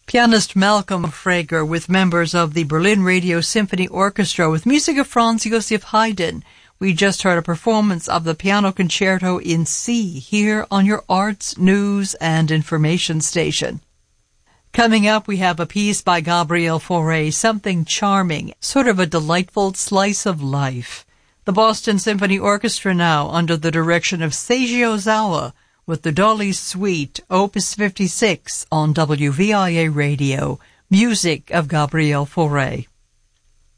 Pianist Malcolm Frager with members of the Berlin Radio Symphony Orchestra with music of Franz Joseph Haydn. We just heard a performance of the Piano Concerto in C here on your Arts, News and Information station. Coming up, we have a piece by Gabriel Fauré, Something Charming, sort of a delightful slice of life. The Boston Symphony Orchestra now under the direction of Seiji Ozawa with the Dolly Suite, Opus 56 on WVIA Radio, music of Gabriel Fauré.